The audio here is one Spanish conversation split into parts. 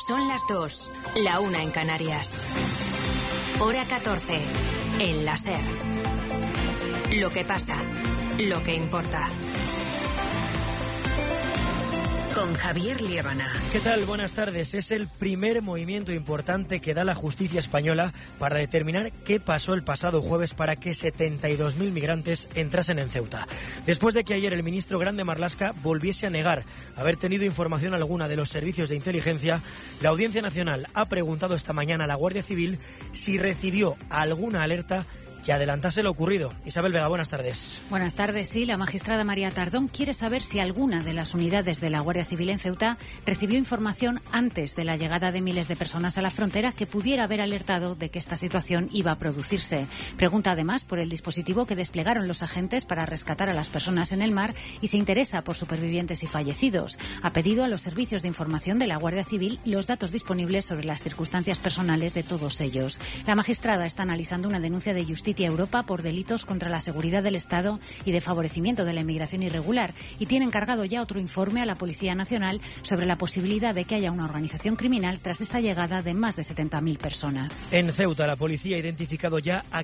Son las 2, la 1 en Canarias. Hora 14, en la SER. Lo que pasa, lo que importa. Con Javier Liébana. ¿Qué tal? Buenas tardes. Es el primer movimiento importante que da la justicia española para determinar qué pasó el pasado jueves para que 72.000 migrantes entrasen en Ceuta. Después de que ayer el ministro Grande Marlaska volviese a negar haber tenido información alguna de los servicios de inteligencia, la Audiencia Nacional ha preguntado esta mañana a la Guardia Civil si recibió alguna alerta que adelantase lo ocurrido. Isabel Vega, buenas tardes. Buenas tardes. Sí, la magistrada María Tardón quiere saber si alguna de las unidades de la Guardia Civil en Ceuta recibió información antes de la llegada de miles de personas a la frontera que pudiera haber alertado de que esta situación iba a producirse. Pregunta además por el dispositivo que desplegaron los agentes para rescatar a las personas en el mar y se interesa por supervivientes y fallecidos. Ha pedido a los servicios de información de la Guardia Civil los datos disponibles sobre las circunstancias personales de todos ellos. La magistrada está analizando una denuncia de Justicia Europa por delitos contra la seguridad del Estado y de favorecimiento de la inmigración irregular y tiene encargado ya otro informe a la Policía Nacional sobre la posibilidad de que haya una organización criminal tras esta llegada de más de 70.000 personas. En Ceuta, la policía ha identificado ya a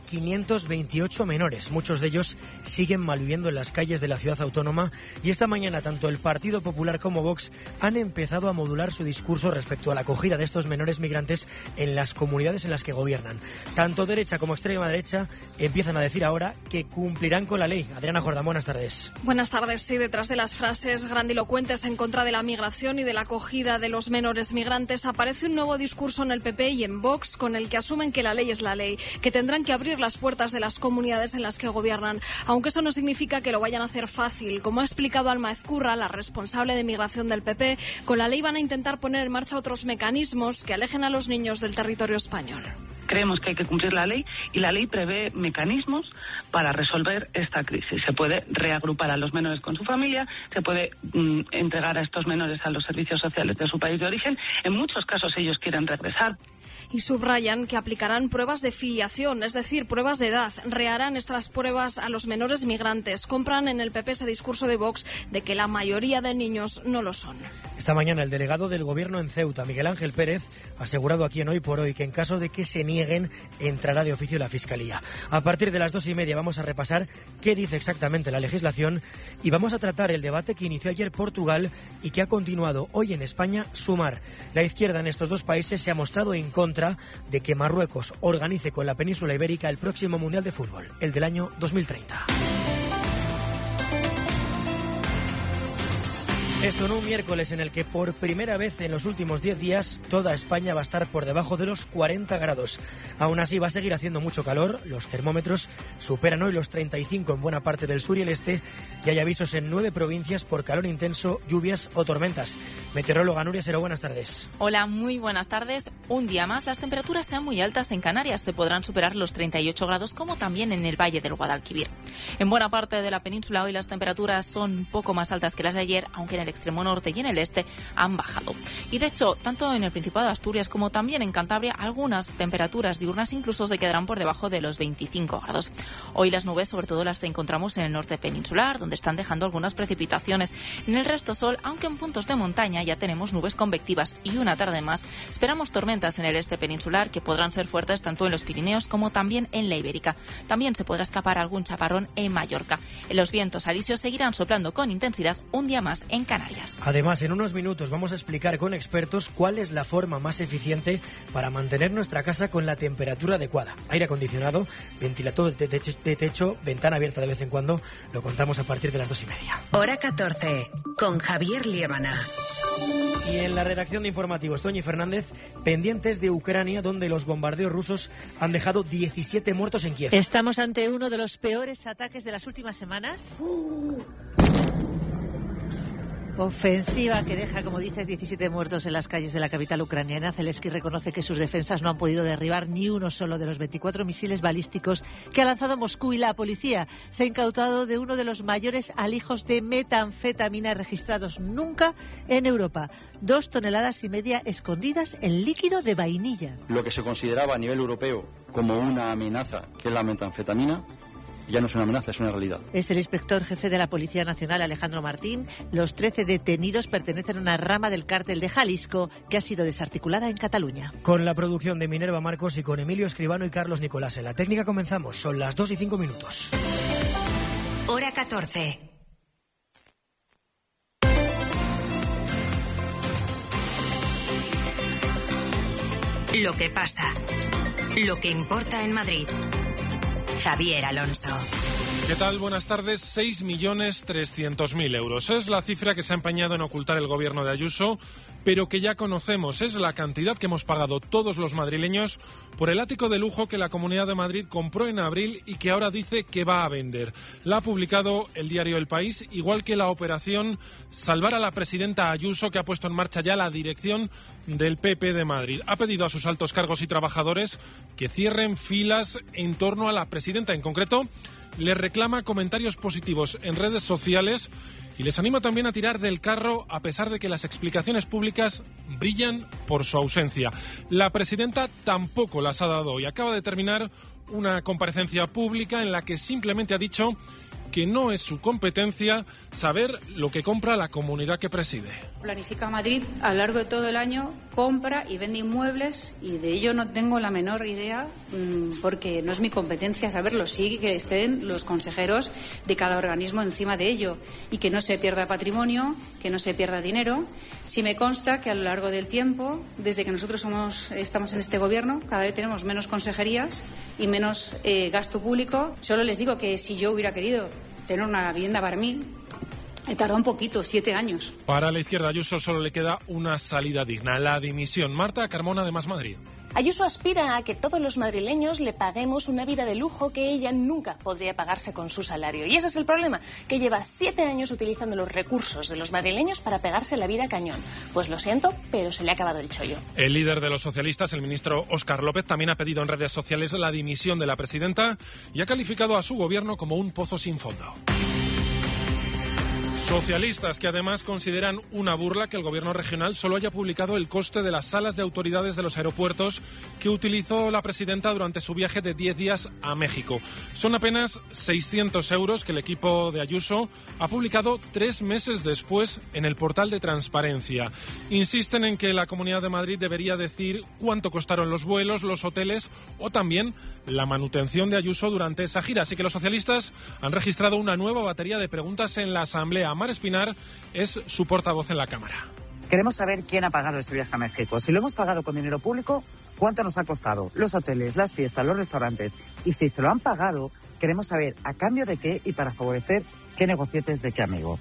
528 menores. Muchos de ellos siguen malviviendo en las calles de la ciudad autónoma y esta mañana tanto el Partido Popular como Vox han empezado a modular su discurso respecto a la acogida de estos menores migrantes en las comunidades en las que gobiernan. Tanto derecha como extrema derecha empiezan a decir ahora que cumplirán con la ley. Adriana Jordán, buenas tardes. Buenas tardes. Sí, detrás de las frases grandilocuentes en contra de la migración y de la acogida de los menores migrantes aparece un nuevo discurso en el PP y en Vox con el que asumen que la ley es la ley, que tendrán que abrir las puertas de las comunidades en las que gobiernan, aunque eso no significa que lo vayan a hacer fácil. Como ha explicado Alma Ezcurra, la responsable de migración del PP, con la ley van a intentar poner en marcha otros mecanismos que alejen a los niños del territorio español. Creemos que hay que cumplir la ley y la ley prevé mecanismos para resolver esta crisis. Se puede reagrupar a los menores con su familia, se puede entregar a estos menores a los servicios sociales de su país de origen. En muchos casos ellos quieren regresar. Y subrayan que aplicarán pruebas de filiación, es decir, pruebas de edad. Reharán estas pruebas a los menores migrantes. Compran en el PP ese discurso de Vox de que la mayoría de niños no lo son. Esta mañana el delegado del Gobierno en Ceuta, Miguel Ángel Pérez, ha asegurado aquí en Hoy por Hoy que en caso de que se nieguen, entrará de oficio la Fiscalía. A partir de las 2:30 vamos a repasar qué dice exactamente la legislación y vamos a tratar el debate que inició ayer Portugal y que ha continuado hoy en España, Sumar. La izquierda en estos dos países se ha mostrado en contra de que Marruecos organice con la península ibérica el próximo Mundial de Fútbol, el del año 2030. Esto en un miércoles en el que por primera vez en los últimos 10 días toda España va a estar por debajo de los 40 grados. Aún así va a seguir haciendo mucho calor, los termómetros superan hoy los 35 en buena parte del sur y el este y hay avisos en 9 provincias por calor intenso, lluvias o tormentas. Meteoróloga Nuria Sero, buenas tardes. Hola, muy buenas tardes. Un día más las temperaturas sean muy altas en Canarias, se podrán superar los 38 grados como también en el Valle del Guadalquivir. En buena parte de la península hoy las temperaturas son un poco más altas que las de ayer, aunque en el extremo norte y en el este han bajado. Y de hecho, tanto en el Principado de Asturias como también en Cantabria, algunas temperaturas diurnas incluso se quedarán por debajo de los 25 grados. Hoy las nubes sobre todo las encontramos en el norte peninsular, donde están dejando algunas precipitaciones. En el resto sol, aunque en puntos de montaña ya tenemos nubes convectivas y una tarde más esperamos tormentas en el este peninsular que podrán ser fuertes tanto en los Pirineos como también en la Ibérica. También se podrá escapar algún chaparrón en Mallorca. Los vientos alisios seguirán soplando con intensidad un día más en Canarias. Además, en unos minutos vamos a explicar con expertos cuál es la forma más eficiente para mantener nuestra casa con la temperatura adecuada. Aire acondicionado, ventilador de techo, ventana abierta de vez en cuando. Lo contamos a partir de las 2:30. Hora 14, con Javier Liébana. Y en la redacción de informativos, Toñi Fernández, pendientes de Ucrania, donde los bombardeos rusos han dejado 17 muertos en Kiev. Estamos ante uno de los peores ataques de las últimas semanas. Ofensiva que deja, como dices, 17 muertos en las calles de la capital ucraniana. Zelensky reconoce que sus defensas no han podido derribar ni uno solo de los 24 misiles balísticos que ha lanzado Moscú, y la policía se ha incautado de uno de los mayores alijos de metanfetamina registrados nunca en Europa. 2,5 toneladas escondidas en líquido de vainilla. Lo que se consideraba a nivel europeo como una amenaza, que es la metanfetamina, Ya no es una amenaza, es una realidad. Es el inspector jefe de la Policía Nacional, Alejandro Martín. Los 13 detenidos pertenecen a una rama del cártel de Jalisco que ha sido desarticulada en Cataluña. Con la producción de Minerva Marcos y con Emilio Escribano y Carlos Nicolás en la técnica comenzamos. Son las 2:05. Hora 14. Lo que pasa. Lo que importa en Madrid. Javier Alonso. ¿Qué tal? Buenas tardes. 6.300.000 euros. Es la cifra que se ha empeñado en ocultar el gobierno de Ayuso, pero que ya conocemos. Es la cantidad que hemos pagado todos los madrileños por el ático de lujo que la Comunidad de Madrid compró en abril y que ahora dice que va a vender. La ha publicado el diario El País, igual que la operación Salvar a la presidenta Ayuso, que ha puesto en marcha ya la dirección del PP de Madrid. Ha pedido a sus altos cargos y trabajadores que cierren filas en torno a la presidenta. En concreto, le reclama comentarios positivos en redes sociales y les anima también a tirar del carro a pesar de que las explicaciones públicas brillan por su ausencia. La presidenta tampoco las ha dado y acaba de terminar una comparecencia pública en la que simplemente ha dicho que no es su competencia saber lo que compra la comunidad que preside. Planifica Madrid a lo largo de todo el año, compra y vende inmuebles y de ello no tengo la menor idea porque no es mi competencia saberlo. Sí que estén los consejeros de cada organismo encima de ello y que no se pierda patrimonio, que no se pierda dinero. Sí me consta que a lo largo del tiempo, desde que nosotros estamos en este gobierno, cada vez tenemos menos consejerías y menos gasto público. Solo les digo que si yo hubiera querido tener una vivienda para mí, he tardado un poquito, 7 años. Para la izquierda Ayuso solo le queda una salida digna, la dimisión. Marta Carmona, de Más Madrid. Ayuso aspira a que todos los madrileños le paguemos una vida de lujo que ella nunca podría pagarse con su salario. Y ese es el problema, que lleva 7 años utilizando los recursos de los madrileños para pegarse la vida a cañón. Pues lo siento, pero se le ha acabado el chollo. El líder de los socialistas, el ministro Óscar López, también ha pedido en redes sociales la dimisión de la presidenta y ha calificado a su gobierno como un pozo sin fondo. Socialistas que además consideran una burla que el gobierno regional solo haya publicado el coste de las salas de autoridades de los aeropuertos que utilizó la presidenta durante su viaje de 10 días a México. Son apenas 600 euros que el equipo de Ayuso ha publicado 3 meses después en el portal de Transparencia. Insisten en que la Comunidad de Madrid debería decir cuánto costaron los vuelos, los hoteles o también la manutención de Ayuso durante esa gira. Así que los socialistas han registrado una nueva batería de preguntas en la Asamblea. Mar Espinar es su portavoz en la Cámara. Queremos saber quién ha pagado ese viaje a México. Si lo hemos pagado con dinero público, ¿cuánto nos ha costado? Los hoteles, las fiestas, los restaurantes. Y si se lo han pagado, queremos saber a cambio de qué y para favorecer qué negocietes de qué amigo.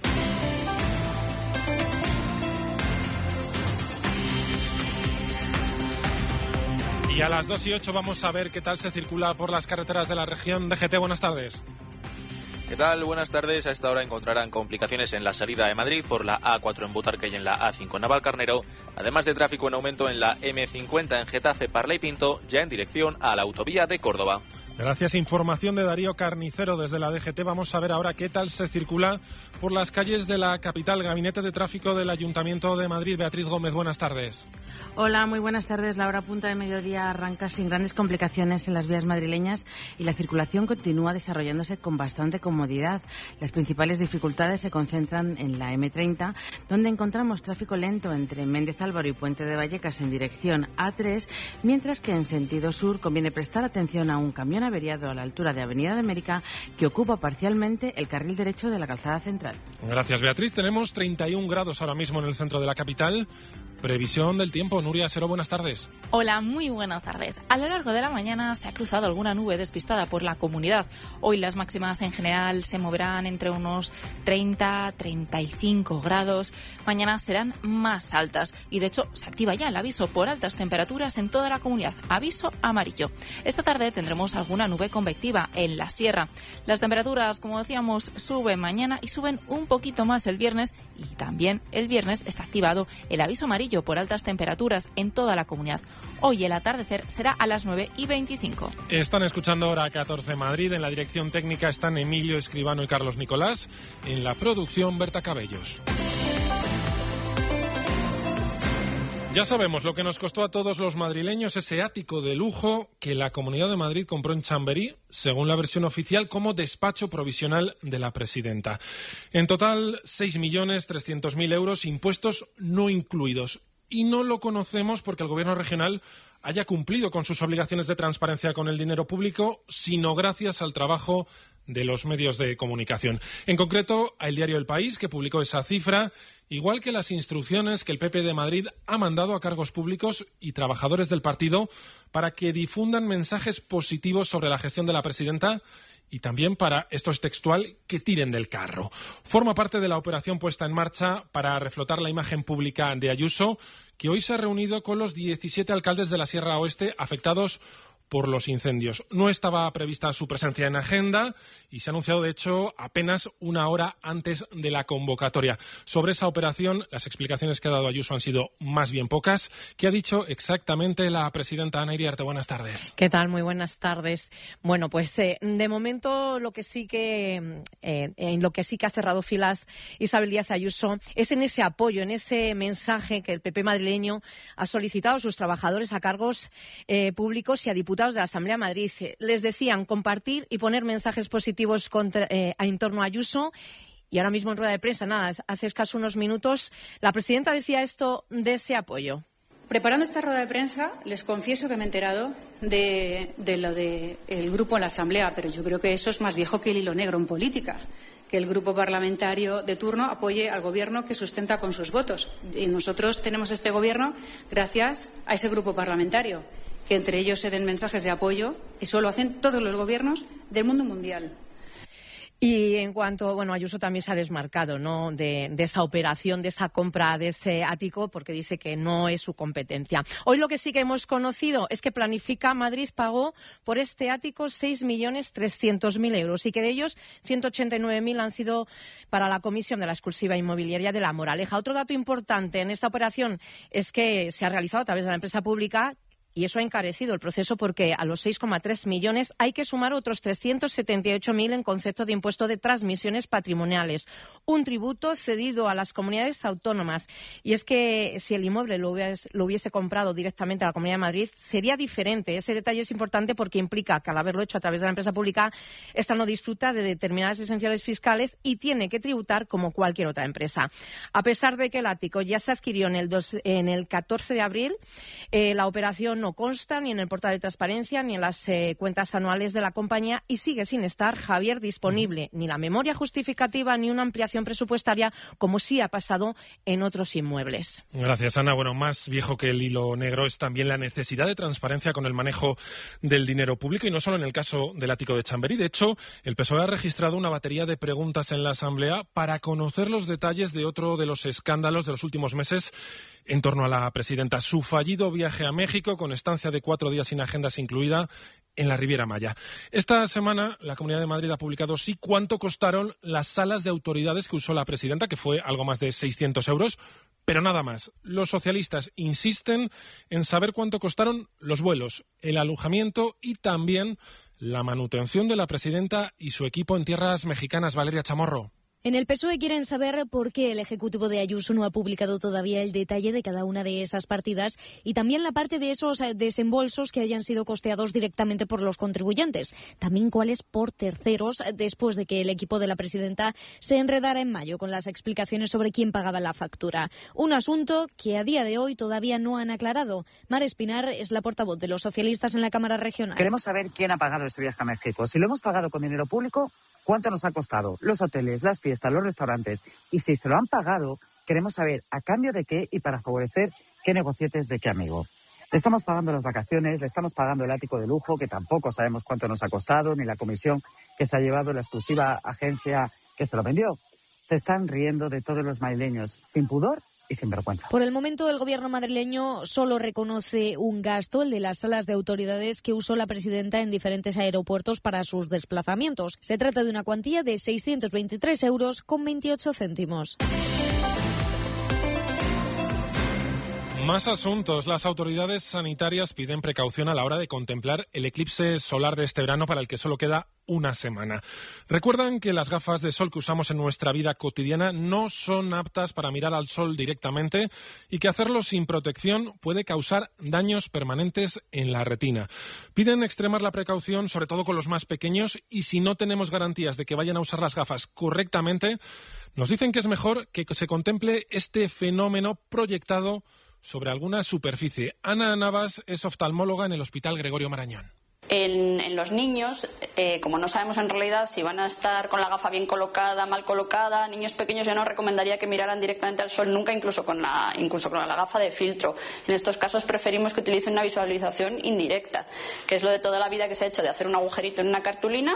Y a las 2:08 vamos a ver qué tal se circula por las carreteras de la región. DGT, buenas tardes. ¿Qué tal? Buenas tardes. A esta hora encontrarán complicaciones en la salida de Madrid por la A4 en Butarque y en la A5 en Navalcarnero, además de tráfico en aumento en la M50 en Getafe, Parla y Pinto, ya en dirección a la autovía de Córdoba. Gracias. Información de Darío Carnicero desde la DGT. Vamos a ver ahora qué tal se circula por las calles de la capital. Gabinete de Tráfico del Ayuntamiento de Madrid. Beatriz Gómez, buenas tardes. Hola, muy buenas tardes. La hora punta de mediodía arranca sin grandes complicaciones en las vías madrileñas y la circulación continúa desarrollándose con bastante comodidad. Las principales dificultades se concentran en la M30, donde encontramos tráfico lento entre Méndez Álvaro y Puente de Vallecas en dirección A3, mientras que en sentido sur conviene prestar atención a un camión averiado a la altura de Avenida de América que ocupa parcialmente el carril derecho de la calzada central. Gracias, Beatriz. Tenemos 31 grados ahora mismo en el centro de la capital. Previsión del tiempo. Nuria Sero, buenas tardes. Hola, muy buenas tardes. A lo largo de la mañana se ha cruzado alguna nube despistada por la comunidad. Hoy las máximas en general se moverán entre unos 30-35 grados. Mañana serán más altas y de hecho se activa ya el aviso por altas temperaturas en toda la comunidad. Aviso amarillo. Esta tarde tendremos alguna nube convectiva en la sierra. Las temperaturas, como decíamos, suben mañana y suben un poquito más el viernes y también el viernes está activado el aviso amarillo por altas temperaturas en toda la comunidad. Hoy el atardecer será a las 9:25. Están escuchando Hora 14 Madrid. En la dirección técnica están Emilio Escribano y Carlos Nicolás. En la producción, Berta Cabellos. Ya sabemos lo que nos costó a todos los madrileños ese ático de lujo que la Comunidad de Madrid compró en Chamberí, según la versión oficial, como despacho provisional de la presidenta. En total, 6.300.000 euros, impuestos no incluidos. Y no lo conocemos porque el Gobierno regional haya cumplido con sus obligaciones de transparencia con el dinero público, sino gracias al trabajo de los medios de comunicación. En concreto, a El Diario El País, que publicó esa cifra, igual que las instrucciones que el PP de Madrid ha mandado a cargos públicos y trabajadores del partido para que difundan mensajes positivos sobre la gestión de la presidenta y también para, esto es textual, que tiren del carro. Forma parte de la operación puesta en marcha para reflotar la imagen pública de Ayuso, que hoy se ha reunido con los 17 alcaldes de la Sierra Oeste afectados por los incendios. No estaba prevista su presencia en agenda y se ha anunciado, de hecho, apenas una hora antes de la convocatoria. Sobre esa operación, las explicaciones que ha dado Ayuso han sido más bien pocas. ¿Qué ha dicho exactamente la presidenta Ana Iriarte? Buenas tardes. ¿Qué tal? Muy buenas tardes. Bueno, pues de momento en lo que sí que ha cerrado filas Isabel Díaz Ayuso es en ese apoyo, en ese mensaje que el PP madrileño ha solicitado a sus trabajadores a cargos públicos y a diputados de la Asamblea de Madrid. Les decían compartir y poner mensajes positivos en torno a Ayuso. Y ahora mismo en rueda de prensa, hace escaso unos minutos, la presidenta decía esto de ese apoyo. Preparando esta rueda de prensa, les confieso que me he enterado de lo del grupo en la Asamblea, pero yo creo que eso es más viejo que el hilo negro en política, que el grupo parlamentario de turno apoye al Gobierno que sustenta con sus votos. Y nosotros tenemos este Gobierno gracias a ese grupo parlamentario, que entre ellos se den mensajes de apoyo, y eso lo hacen todos los gobiernos del mundo mundial. Y en cuanto, Ayuso también se ha desmarcado, ¿no?, de esa operación, de esa compra de ese ático, porque dice que no es su competencia. Hoy lo que sí que hemos conocido es que Planifica Madrid pagó por este ático 6.300.000 euros y que de ellos 189.000 han sido para la comisión de la exclusiva inmobiliaria de La Moraleja. Otro dato importante en esta operación es que se ha realizado a través de la empresa pública. Y eso ha encarecido el proceso porque a los 6,3 millones hay que sumar otros 378.000 en concepto de impuesto de transmisiones patrimoniales, un tributo cedido a las comunidades autónomas. Y es que si el inmueble lo hubiese comprado directamente a la Comunidad de Madrid, sería diferente. Ese detalle es importante porque implica que al haberlo hecho a través de la empresa pública, esta no disfruta de determinadas exenciones fiscales y tiene que tributar como cualquier otra empresa. A pesar de que el ático ya se adquirió en el 14 de abril, la operación no consta ni en el portal de transparencia ni en las cuentas anuales de la compañía y sigue sin estar, Javier, disponible ni la memoria justificativa ni una ampliación presupuestaria, como sí ha pasado en otros inmuebles. Gracias, Ana. Bueno, más viejo que el hilo negro es también la necesidad de transparencia con el manejo del dinero público y no solo en el caso del ático de Chamberí. De hecho, el PSOE ha registrado una batería de preguntas en la Asamblea para conocer los detalles de otro de los escándalos de los últimos meses en torno a la presidenta. Su fallido viaje a México con estancia de 4 días sin agendas incluida en la Riviera Maya. Esta semana la Comunidad de Madrid ha publicado cuánto costaron las salas de autoridades que usó la presidenta, que fue algo más de 600 euros, pero nada más. Los socialistas insisten en saber cuánto costaron los vuelos, el alojamiento y también la manutención de la presidenta y su equipo en tierras mexicanas. Valeria Chamorro. En el PSOE quieren saber por qué el Ejecutivo de Ayuso no ha publicado todavía el detalle de cada una de esas partidas y también la parte de esos desembolsos que hayan sido costeados directamente por los contribuyentes. También cuáles por terceros, después de que el equipo de la presidenta se enredara en mayo con las explicaciones sobre quién pagaba la factura. Un asunto que a día de hoy todavía no han aclarado. Mar Espinar es la portavoz de los socialistas en la Cámara Regional. Queremos saber quién ha pagado ese viaje a México. Si lo hemos pagado con dinero público, ¿cuánto nos ha costado? Los hoteles, las fiestas, los restaurantes. Y si se lo han pagado, queremos saber a cambio de qué y para favorecer qué negocietes de qué amigo. Le estamos pagando las vacaciones, le estamos pagando el ático de lujo, que tampoco sabemos cuánto nos ha costado, ni la comisión que se ha llevado la exclusiva agencia que se lo vendió. Se están riendo de todos los madrileños, sin pudor y sin vergüenza. Por el momento, el gobierno madrileño solo reconoce un gasto, el de las salas de autoridades que usó la presidenta en diferentes aeropuertos para sus desplazamientos. Se trata de una cuantía de 623 euros con 28 céntimos. Más asuntos. Las autoridades sanitarias piden precaución a la hora de contemplar el eclipse solar de este verano, para el que solo queda una semana. Recuerdan que las gafas de sol que usamos en nuestra vida cotidiana no son aptas para mirar al sol directamente y que hacerlo sin protección puede causar daños permanentes en la retina. Piden extremar la precaución, sobre todo con los más pequeños, y si no tenemos garantías de que vayan a usar las gafas correctamente, nos dicen que es mejor que se contemple este fenómeno proyectado sobre alguna superficie. Ana Navas es oftalmóloga en el Hospital Gregorio Marañón. En los niños, como no sabemos en realidad si van a estar con la gafa bien colocada, mal colocada, niños pequeños yo no recomendaría que miraran directamente al sol nunca, incluso con la gafa de filtro. En estos casos preferimos que utilicen una visualización indirecta, que es lo de toda la vida que se ha hecho de hacer un agujerito en una cartulina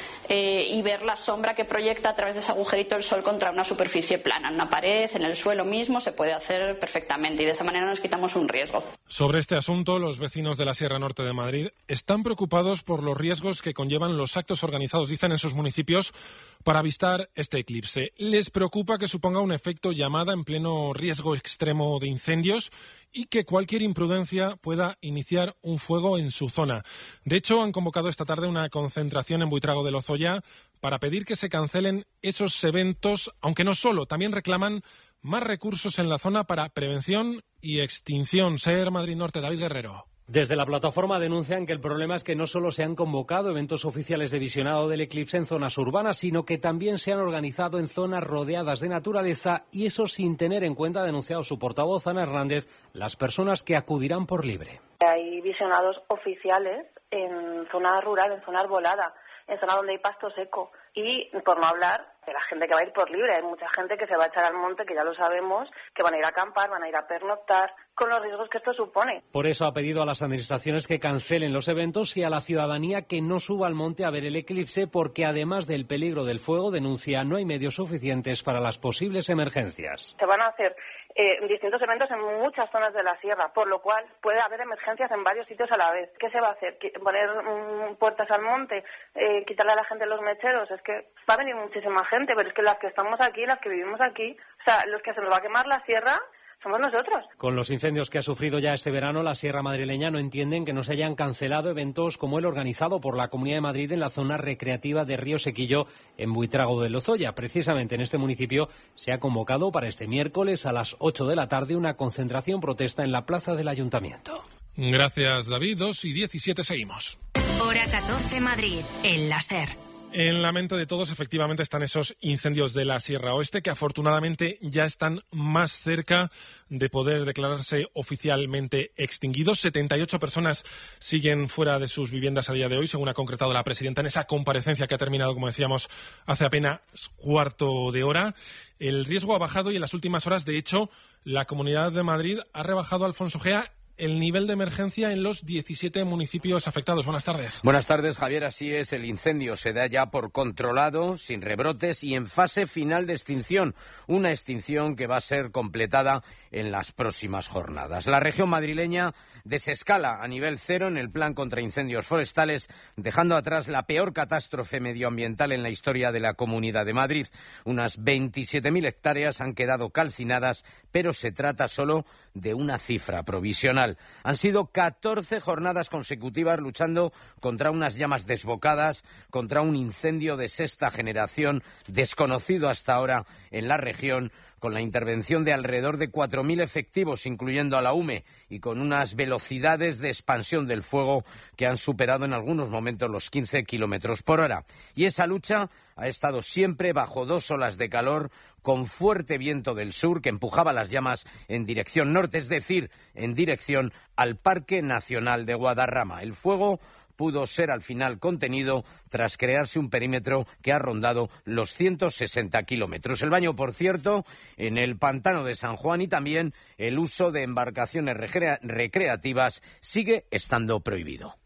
y ver la sombra que proyecta a través de ese agujerito el sol contra una superficie plana, en una pared, en el suelo mismo, se puede hacer perfectamente y de esa manera nos quitamos un riesgo. Sobre este asunto, los vecinos de la Sierra Norte de Madrid están preocupados por los riesgos que conllevan los actos organizados, dicen, en sus municipios para avistar este eclipse. Les preocupa que suponga un efecto llamada en pleno riesgo extremo de incendios y que cualquier imprudencia pueda iniciar un fuego en su zona. De hecho, han convocado esta tarde una concentración en Buitrago de Lozoya para pedir que se cancelen esos eventos, aunque no solo, también reclaman más recursos en la zona para prevención y extinción. SER Madrid Norte, David Guerrero. Desde la plataforma denuncian que el problema es que no solo se han convocado eventos oficiales de visionado del eclipse en zonas urbanas, sino que también se han organizado en zonas rodeadas de naturaleza, y eso sin tener en cuenta, ha denunciado su portavoz Ana Hernández, las personas que acudirán por libre. Hay visionados oficiales en zona rural, en zona arbolada, en zona donde hay pasto seco, y por no hablar de la gente que va a ir por libre. Hay mucha gente que se va a echar al monte, que ya lo sabemos, que van a ir a acampar, van a ir a pernoctar, con los riesgos que esto supone. Por eso ha pedido a las administraciones que cancelen los eventos y a la ciudadanía que no suba al monte a ver el eclipse, porque además del peligro del fuego, denuncia, no hay medios suficientes para las posibles emergencias. Se van a hacer distintos eventos en muchas zonas de la sierra, por lo cual puede haber emergencias en varios sitios a la vez. ¿Qué se va a hacer? ¿Poner puertas al monte? ¿Quitarle a la gente los mecheros? Es que va a venir muchísima gente, pero es que las que estamos aquí, las que vivimos aquí, o sea, los que se nos va a quemar la sierra somos nosotros. Con los incendios que ha sufrido ya este verano, la Sierra Madrileña no entienden que no se hayan cancelado eventos como el organizado por la Comunidad de Madrid en la zona recreativa de Río Sequillo, en Buitrago de Lozoya. Precisamente en este municipio se ha convocado para este miércoles a las 8 de la tarde una concentración protesta en la plaza del Ayuntamiento. Gracias, David. 2:17 seguimos. Hora 14 Madrid, en la SER. En la mente de todos, efectivamente, están esos incendios de la Sierra Oeste que afortunadamente ya están más cerca de poder declararse oficialmente extinguidos. 78 personas siguen fuera de sus viviendas a día de hoy, según ha concretado la presidenta en esa comparecencia que ha terminado, como decíamos, hace apenas cuarto de hora. El riesgo ha bajado y en las últimas horas, de hecho, la Comunidad de Madrid ha rebajado, Alfonso Gea, el nivel de emergencia en los 17 municipios afectados. Buenas tardes. Buenas tardes, Javier. Así es, el incendio se da ya por controlado, sin rebrotes y en fase final de extinción. Una extinción que va a ser completada en las próximas jornadas. La región madrileña desescala a nivel cero en el plan contra incendios forestales, dejando atrás la peor catástrofe medioambiental en la historia de la Comunidad de Madrid. Unas 27.000 hectáreas han quedado calcinadas, pero se trata solo de una cifra provisional. Han sido 14 jornadas consecutivas luchando contra unas llamas desbocadas, contra un incendio de sexta generación desconocido hasta ahora en la región, con la intervención de alrededor de 4.000 efectivos, incluyendo a la UME, y con unas velocidades de expansión del fuego que han superado en algunos momentos los 15 kilómetros por hora. Y esa lucha ha estado siempre bajo dos olas de calor, con fuerte viento del sur que empujaba las llamas en dirección norte, es decir, en dirección al Parque Nacional de Guadarrama. El fuego pudo ser al final contenido tras crearse un perímetro que ha rondado los 160 kilómetros. El baño, por cierto, en el pantano de San Juan, y también el uso de embarcaciones recreativas sigue estando prohibido.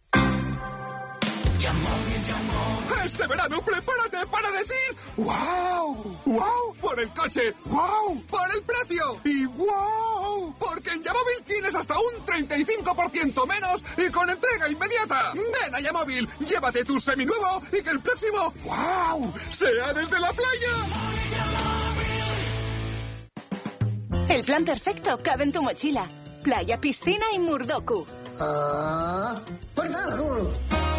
Este verano prepárate para decir ¡wow! ¡Wow! Por el coche, ¡wow! Por el precio y ¡wow! Porque en Yamóvil tienes hasta un 35% menos y con entrega inmediata. Ven a Yamóvil, llévate tu seminuevo y que el próximo ¡wow! sea desde la playa. El plan perfecto cabe en tu mochila. playa, piscina y Murdoku. ¡Murdoku!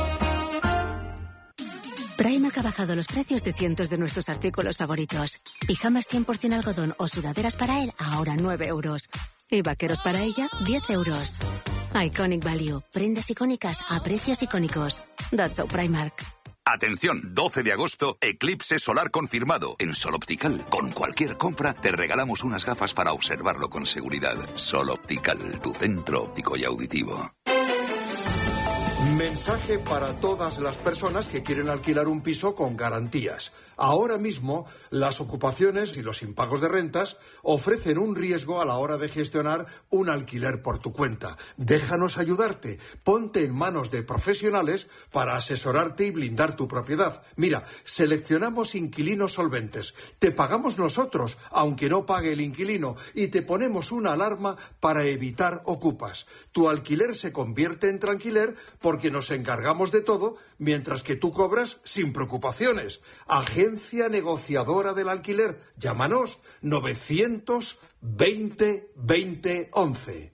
Primark ha bajado los precios de cientos de nuestros artículos favoritos. Pijamas 100% algodón o sudaderas para él, ahora 9 euros. Y vaqueros para ella, 10 euros. Iconic Value. Prendas icónicas a precios icónicos. That's so Primark. Atención, 12 de agosto, eclipse solar confirmado. En Sol Optical, con cualquier compra, te regalamos unas gafas para observarlo con seguridad. Sol Optical, tu centro óptico y auditivo. Mensaje para todas las personas que quieren alquilar un piso con garantías. Ahora mismo, las ocupaciones y los impagos de rentas ofrecen un riesgo a la hora de gestionar un alquiler por tu cuenta. Déjanos ayudarte. Ponte en manos de profesionales para asesorarte y blindar tu propiedad. Mira, seleccionamos inquilinos solventes. Te pagamos nosotros, aunque no pague el inquilino, y te ponemos una alarma para evitar ocupas. Tu alquiler se convierte en tranquiler porque nos encargamos de todo, mientras que tú cobras sin preocupaciones. Agencia negociadora del alquiler. Llámanos 920 20 11.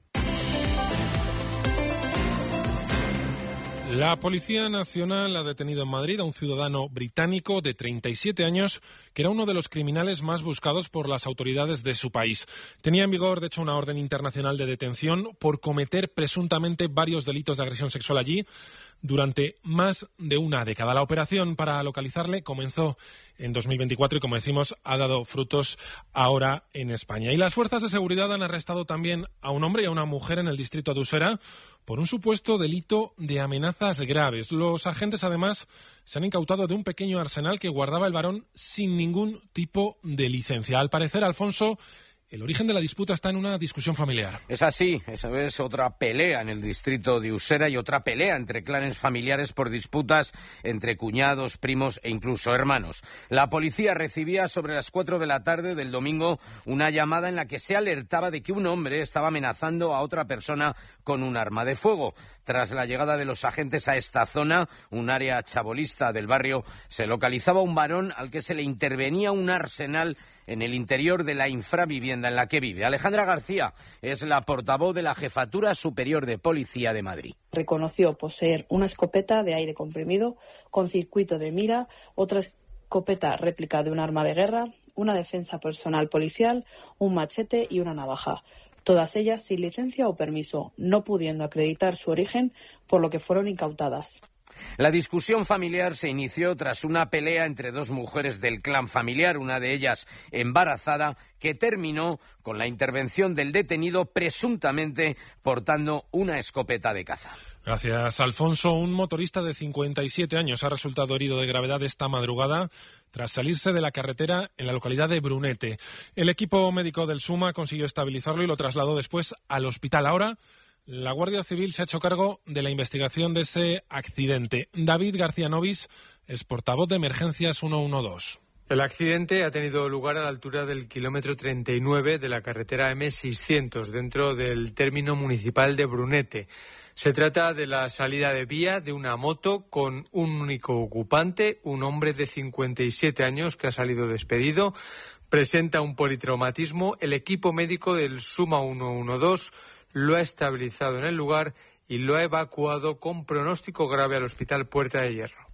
La Policía Nacional ha detenido en Madrid a un ciudadano británico de 37 años que era uno de los criminales más buscados por las autoridades de su país. Tenía en vigor, de hecho, una orden internacional de detención por cometer presuntamente varios delitos de agresión sexual allí durante más de una década. La operación para localizarle comenzó en 2024 y, como decimos, ha dado frutos ahora en España. Y las fuerzas de seguridad han arrestado también a un hombre y a una mujer en el distrito de Usera por un supuesto delito de amenazas graves. Los agentes, además, se han incautado de un pequeño arsenal que guardaba el varón sin ningún tipo de licencia. Al parecer, Alfonso, el origen de la disputa está en una discusión familiar. Es así, esa vez otra pelea en el distrito de Usera y otra pelea entre clanes familiares por disputas entre cuñados, primos e incluso hermanos. La policía recibía sobre las 4 de la tarde del domingo una llamada en la que se alertaba de que un hombre estaba amenazando a otra persona con un arma de fuego. Tras la llegada de los agentes a esta zona, un área chabolista del barrio, se localizaba un varón al que se le intervenía un arsenal en el interior de la infravivienda en la que vive. Alejandra García es la portavoz de la Jefatura Superior de Policía de Madrid. Reconoció poseer una escopeta de aire comprimido con circuito de mira, otra escopeta réplica de un arma de guerra, una defensa personal policial, un machete y una navaja. Todas ellas sin licencia o permiso, no pudiendo acreditar su origen, por lo que fueron incautadas. La discusión familiar se inició tras una pelea entre dos mujeres del clan familiar, una de ellas embarazada, que terminó con la intervención del detenido presuntamente portando una escopeta de caza. Gracias, Alfonso. Un motorista de 57 años ha resultado herido de gravedad esta madrugada tras salirse de la carretera en la localidad de Brunete. El equipo médico del SUMA consiguió estabilizarlo y lo trasladó después al hospital. Ahora, la Guardia Civil se ha hecho cargo de la investigación de ese accidente. David García Novis es portavoz de Emergencias 112. El accidente ha tenido lugar a la altura del kilómetro 39 de la carretera M600, dentro del término municipal de Brunete. Se trata de la salida de vía de una moto con un único ocupante, un hombre de 57 años que ha salido despedido. Presenta un politraumatismo. El equipo médico del SUMA 112 lo ha estabilizado en el lugar y lo ha evacuado con pronóstico grave al Hospital Puerta de Hierro.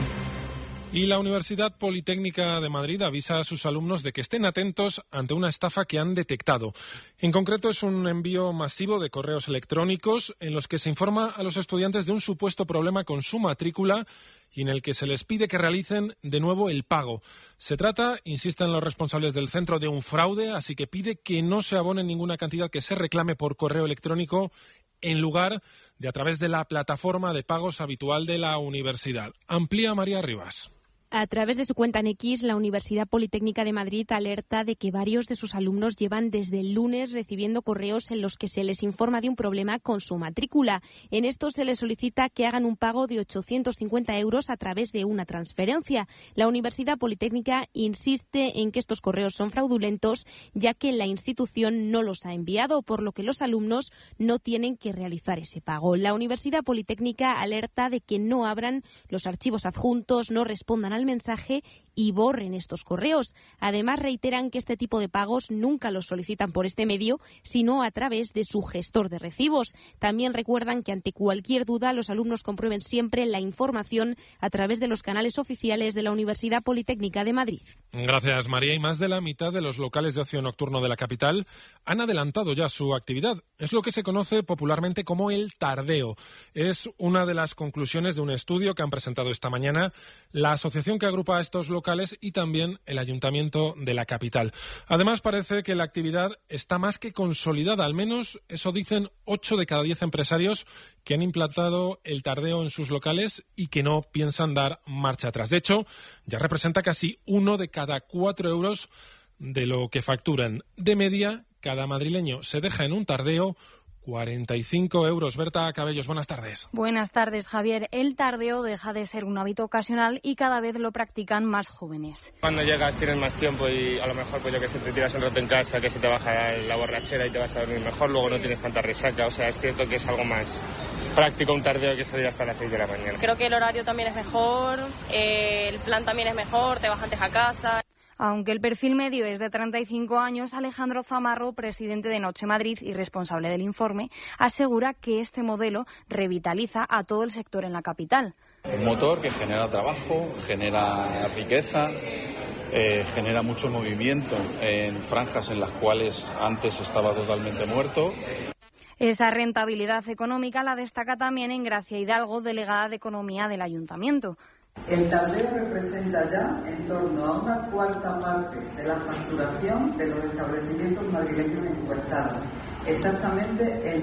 Y la Universidad Politécnica de Madrid avisa a sus alumnos de que estén atentos ante una estafa que han detectado. En concreto, es un envío masivo de correos electrónicos en los que se informa a los estudiantes de un supuesto problema con su matrícula y en el que se les pide que realicen de nuevo el pago. Se trata, insisten los responsables del centro, de un fraude, así que pide que no se abone ninguna cantidad que se reclame por correo electrónico en lugar de a través de la plataforma de pagos habitual de la universidad. Amplía María Rivas. A través de su cuenta en X, la Universidad Politécnica de Madrid alerta de que varios de sus alumnos llevan desde el lunes recibiendo correos en los que se les informa de un problema con su matrícula. En estos se les solicita que hagan un pago de 850 euros a través de una transferencia. La Universidad Politécnica insiste en que estos correos son fraudulentos, ya que la institución no los ha enviado, por lo que los alumnos no tienen que realizar ese pago. La Universidad Politécnica alerta de que no abran los archivos adjuntos, no respondan a al mensaje y borren estos correos. Además, reiteran que este tipo de pagos nunca los solicitan por este medio, sino a través de su gestor de recibos. También recuerdan que ante cualquier duda los alumnos comprueben siempre la información a través de los canales oficiales de la Universidad Politécnica de Madrid. Gracias, María. Y más de la mitad de los locales de ocio nocturno de la capital han adelantado ya su actividad. Es lo que se conoce popularmente como el tardeo. Es una de las conclusiones de un estudio que han presentado esta mañana la asociación que agrupa a estos locales y también el Ayuntamiento de la capital. Además, parece que la actividad está más que consolidada. Al menos eso dicen 8 de cada 10 empresarios que han implantado el tardeo en sus locales y que no piensan dar marcha atrás. De hecho, ya representa casi 1 de cada 4 euros de lo que facturan. De media, cada madrileño se deja en un tardeo 45 euros. Berta Cabellos, buenas tardes. Buenas tardes, Javier. El tardeo deja de ser un hábito ocasional y cada vez lo practican más jóvenes. Cuando llegas tienes más tiempo y a lo mejor pues yo que sé, te tiras un rato en casa, que se te baja la borrachera y te vas a dormir mejor, luego no tienes tanta resaca. O sea, es cierto que es algo más práctico un tardeo que salir hasta las 6 de la mañana. Creo que el horario también es mejor, el plan también es mejor, te vas antes a casa. Aunque el perfil medio es de 35 años, Alejandro Zamarro, presidente de Noche Madrid y responsable del informe, asegura que este modelo revitaliza a todo el sector en la capital. Un motor que genera trabajo, genera riqueza, genera mucho movimiento en franjas en las cuales antes estaba totalmente muerto. Esa rentabilidad económica la destaca también Engracia Hidalgo, delegada de Economía del Ayuntamiento. El tardeo representa ya en torno a una cuarta parte de la facturación de los establecimientos madrileños encuestados, exactamente el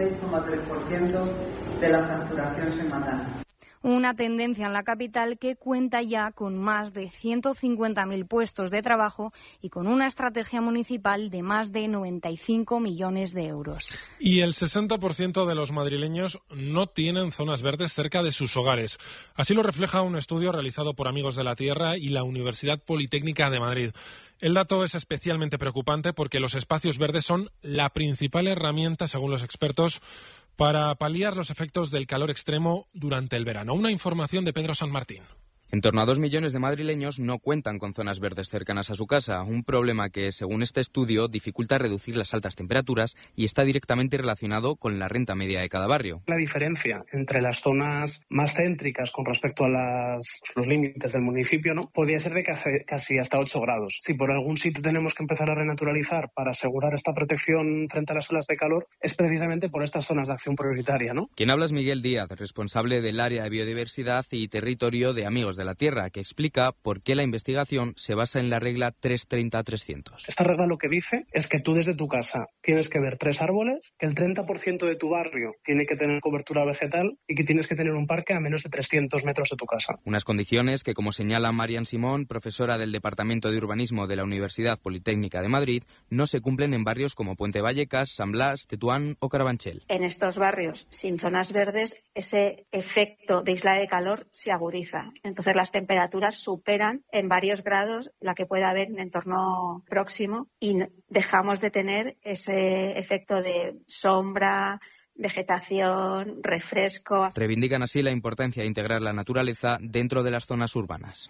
26,3% de la facturación semanal. Una tendencia en la capital que cuenta ya con más de 150.000 puestos de trabajo y con una estrategia municipal de más de 95 millones de euros. Y el 60% de los madrileños no tienen zonas verdes cerca de sus hogares. Así lo refleja un estudio realizado por Amigos de la Tierra y la Universidad Politécnica de Madrid. El dato es especialmente preocupante porque los espacios verdes son la principal herramienta, según los expertos, para paliar los efectos del calor extremo durante el verano. Una información de Pedro San Martín. En torno a 2 millones de madrileños no cuentan con zonas verdes cercanas a su casa, un problema que, según este estudio, dificulta reducir las altas temperaturas y está directamente relacionado con la renta media de cada barrio. La diferencia entre las zonas más céntricas con respecto a los límites del municipio, ¿no?, podría ser de casi hasta 8 grados. Si por algún sitio tenemos que empezar a renaturalizar para asegurar esta protección frente a las olas de calor, es precisamente por estas zonas de acción prioritaria, ¿no? Quien habla es Miguel Díaz, responsable del área de biodiversidad y territorio de Amigos de la Tierra, que explica por qué la investigación se basa en la regla 330-300. Esta regla lo que dice es que tú desde tu casa tienes que ver 3 árboles, que el 30% de tu barrio tiene que tener cobertura vegetal y que tienes que tener un parque a menos de 300 metros de tu casa. Unas condiciones que, como señala Marian Simón, profesora del Departamento de Urbanismo de la Universidad Politécnica de Madrid, no se cumplen en barrios como Puente Vallecas, San Blas, Tetuán o Carabanchel. En estos barrios sin zonas verdes, ese efecto de isla de calor se agudiza. Entonces las temperaturas superan en varios grados la que pueda haber en entorno próximo y dejamos de tener ese efecto de sombra, vegetación, refresco. Reivindican así la importancia de integrar la naturaleza dentro de las zonas urbanas.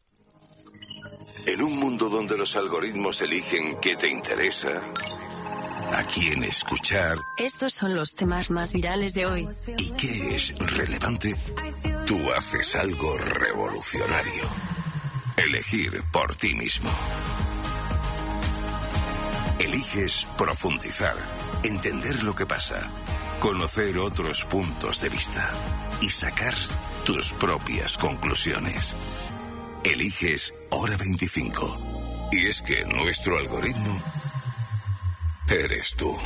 En un mundo donde los algoritmos eligen qué te interesa, a quién escuchar. Estos son los temas más virales de hoy. ¿Y qué es relevante? Tú haces algo revolucionario. Elegir por ti mismo. Eliges profundizar, entender lo que pasa, conocer otros puntos de vista y sacar tus propias conclusiones. Eliges Hora 25. Y es que nuestro algoritmo eres tú.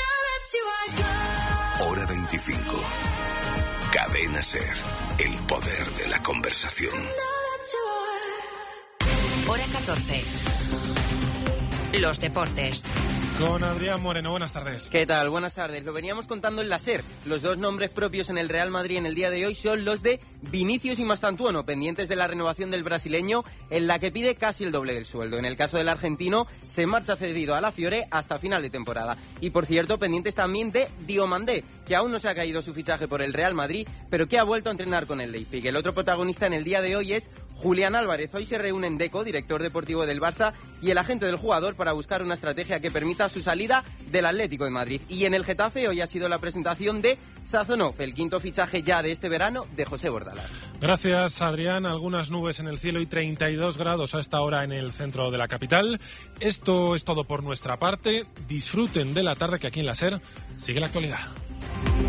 Hora 25. Cadena SER. El poder de la conversación. Hora 14. Los deportes. Con Adrián Moreno, buenas tardes. ¿Qué tal? Buenas tardes. Lo veníamos contando en la SER. Los 2 nombres propios en el Real Madrid en el día de hoy son los de Vinicius y Mastantuono, pendientes de la renovación del brasileño, en la que pide casi el doble del sueldo. En el caso del argentino, se marcha cedido a la Fiore hasta final de temporada. Y por cierto, pendientes también de Diomandé, que aún no se ha caído su fichaje por el Real Madrid, pero que ha vuelto a entrenar con el Leipzig. El otro protagonista en el día de hoy es Julián Álvarez. Hoy se reúnen Deco, director deportivo del Barça, y el agente del jugador para buscar una estrategia que permita su salida del Atlético de Madrid. Y en el Getafe hoy ha sido la presentación de Sazonov, el quinto fichaje ya de este verano de José Bordalas. Gracias, Adrián. Algunas nubes en el cielo y 32 grados a esta hora en el centro de la capital. Esto es todo por nuestra parte. Disfruten de la tarde, que aquí en la SER sigue la actualidad.